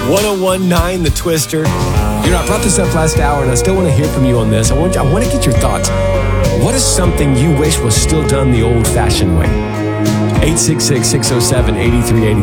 1019 The Twister. You know, I brought this up last hour, and I still want to hear from you on this. I want to get your thoughts. What is something you wish was still done the old-fashioned way? 866-607-8380.